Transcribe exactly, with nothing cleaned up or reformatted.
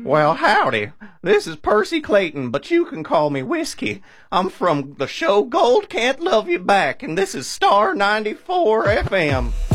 Well, howdy. This is Percy Clayton, but you can call me Whiskey. I'm from the show Gold Can't Love You Back, and this is Star ninety-four F M.